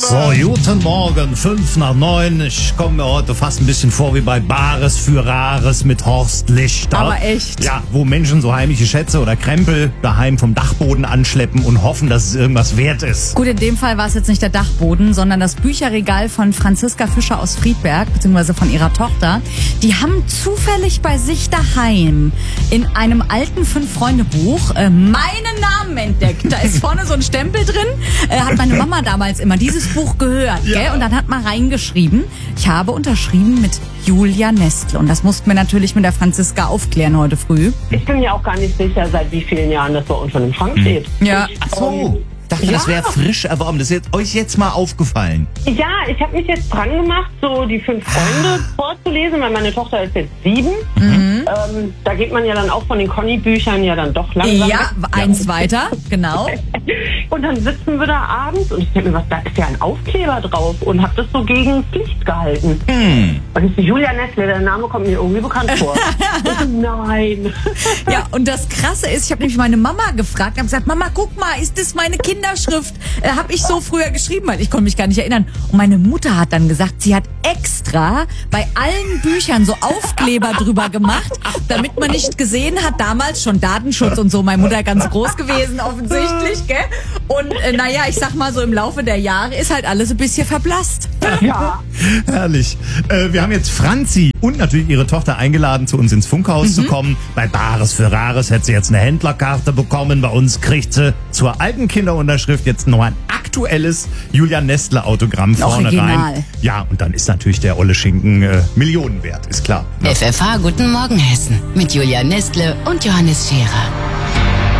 So, guten Morgen, 8:55. Ich komme mir heute fast ein bisschen vor wie bei Bares für Rares mit Horst Lichter. Aber echt? Ja, wo Menschen so heimliche Schätze oder Krempel daheim vom Dachboden anschleppen und hoffen, dass es irgendwas wert ist. Gut, in dem Fall war es jetzt nicht der Dachboden, sondern das Bücherregal von Franziska Fischer aus Friedberg, beziehungsweise von ihrer Tochter. Die haben zufällig bei sich daheim in einem alten 5-Freunde-Buch meinen Namen entdeckt. Da ist vorne so ein Stempel drin. Hat meine Mama damals immer dieses Buch gehört, Ja. gell? Und dann hat man reingeschrieben, ich habe unterschrieben mit Julia Nestle. Und das mussten wir natürlich mit der Franziska aufklären heute früh. Ich bin mir auch gar nicht sicher, seit wie vielen Jahren das bei uns schon im Schrank steht. Ja. Ach so, dachte, das wäre frisch erworben. Das ist euch jetzt mal aufgefallen. Ja, ich habe mich jetzt dran gemacht, so die 5 Freunde vorzulesen, weil meine Tochter ist jetzt 7. Da geht man ja dann auch von den Conny-Büchern ja dann doch langsam. Ja, eins weiter, genau. Und dann sitzen wir da abends und ich denke mir, da ist ja ein Aufkleber drauf und habe das so gegen Pflicht gehalten. Und ich so, Julia Nestle, der Name kommt mir irgendwie bekannt vor. Ich so, nein. Ja, und das Krasse ist, ich habe nämlich meine Mama gefragt, habe gesagt, Mama, guck mal, ist das meine Kinderschrift? Habe ich so früher geschrieben, weil ich konnte mich gar nicht erinnern. Und meine Mutter hat dann gesagt, sie hat extra bei allen Büchern so Aufkleber drüber gemacht, damit man nicht gesehen hat, damals schon Datenschutz und so, meine Mutter ganz groß gewesen offensichtlich, gell? Und naja, ich sag mal so im Laufe der Jahre ist halt alles ein bisschen verblasst. Ja. Herrlich. Wir haben jetzt Franzi und natürlich ihre Tochter eingeladen, zu uns ins Funkhaus zu kommen. Bei Bares für Rares hätte sie jetzt eine Händlerkarte bekommen. Bei uns kriegt sie zur alten Kinderunterschrift jetzt noch ein aktuelles Julia Nestle Autogramm vorne Original. rein. Ja, und dann ist natürlich der olle Schinken Millionen wert, ist klar. Ne? FFH Guten Morgen Hessen mit Julia Nestle und Johannes Scherer.